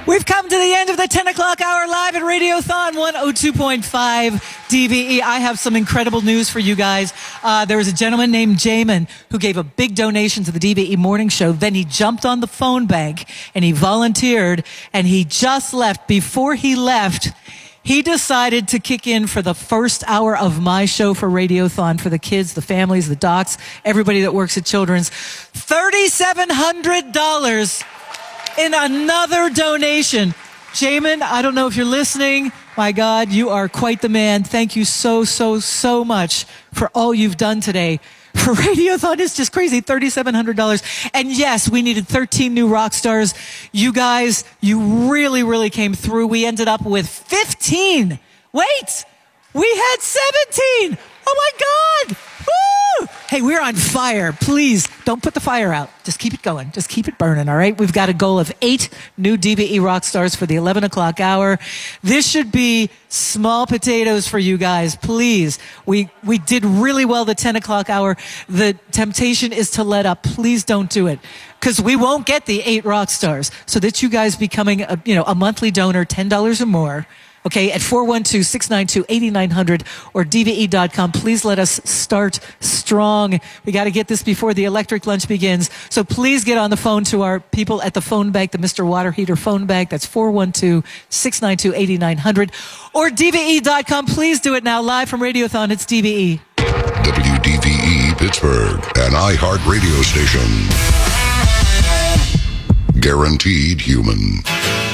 We've come to the end of the 10 o'clock hour live at Radiothon 102.5 DVE. I have some incredible news for you guys. There was a gentleman named Jamin who gave a big donation to the DVE morning show. Then he jumped on the phone bank and he volunteered and he just left. Before he left, he decided to kick in for the first hour of my show for Radiothon for the kids, the families, the docs, everybody that works at Children's. $3,700 in another donation. Jamin, I don't know if you're listening. My God, you are quite the man. Thank you so much for all you've done today. For Radiothon, it's just crazy. $3,700. And yes, we needed 13 new rock stars. You guys, you really came through. We ended up with 15. Wait, we had 17. Oh my God. Woo! Hey, we're on fire. Please don't put the fire out. Just keep it going. Just keep it burning, all right? We've got a goal of 8 new DVE rock stars for the 11 o'clock hour. This should be small potatoes for you guys. Please. We did really well the 10 o'clock hour. The temptation is to let up. Please don't do it. Because we won't get the 8 rock stars. So that you guys becoming a monthly donor, $10 or more. Okay, at 412-692-8900 or DVE.com. Please let us start strong. We got to get this before the electric lunch begins. So please get on the phone to our people at the phone bank, the Mr. Water Heater phone bank. That's 412-692-8900 or DVE.com. Please do it now. Live from Radiothon, it's DVE. WDVE Pittsburgh, an iHeart radio station. Guaranteed human.